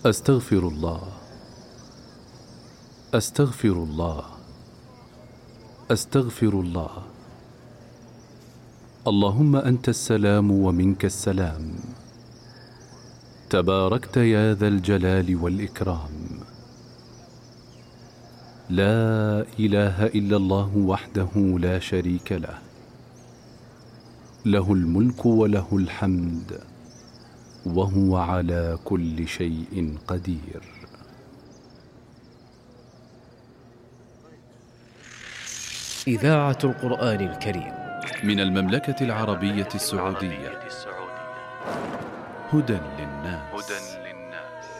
أستغفر الله، أستغفر الله، أستغفر الله. اللهم أنت السلام ومنك السلام، تباركت يا ذا الجلال والإكرام. لا إله إلا الله وحده لا شريك له، له الملك وله الحمد وهو على كل شيء قدير. إذاعة القرآن الكريم من المملكة العربية السعودية، هدى للناس.